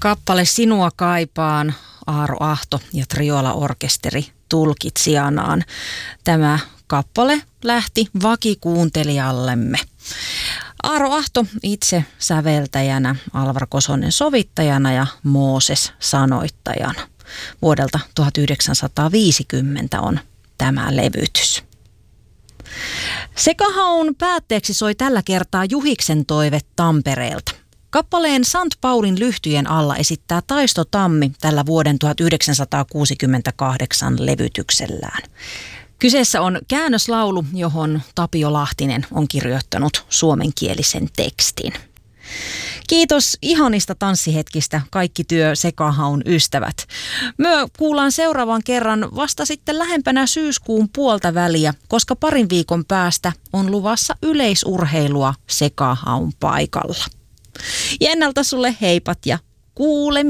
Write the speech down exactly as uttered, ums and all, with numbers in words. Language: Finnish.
Kappale Sinua kaipaan, Aaro Ahto ja Triola Orkesteri tulkitsijanaan. Tämä kappale lähti vakikuuntelijallemme. Aaro Ahto itse säveltäjänä, Alvar Kosonen sovittajana ja Mooses sanoittajana. Vuodelta tuhatyhdeksänsataaviisikymmentä on tämä levytys. Sekahaun päätteeksi soi tällä kertaa Juhiksen toive Tampereelta. Kappaleen Sant Paulin lyhtyjen alla esittää Taisto Tammi tällä vuoden tuhatyhdeksänsataakuusikymmentäkahdeksan levytyksellään. Kyseessä on käännöslaulu, johon Tapio Lahtinen on kirjoittanut suomenkielisen tekstin. Kiitos ihanista tanssihetkistä kaikki työ Sekahaun ystävät. Myö kuullaan seuraavan kerran vasta sitten lähempänä syyskuun puolta väliä, koska parin viikon päästä on luvassa yleisurheilua Sekahaun paikalla. Ja ennalta sulle heipat ja kuulemiin.